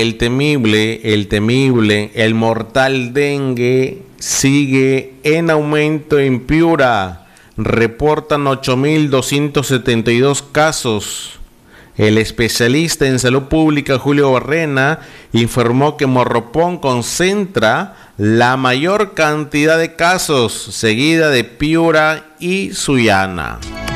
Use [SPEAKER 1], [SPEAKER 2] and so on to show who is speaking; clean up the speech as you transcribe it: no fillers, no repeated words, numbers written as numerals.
[SPEAKER 1] El mortal dengue sigue en aumento en Piura. Reportan 8.272 casos. El especialista en salud pública Julio Barrena informó que Morropón concentra la mayor cantidad de casos, seguida de Piura y Sullana.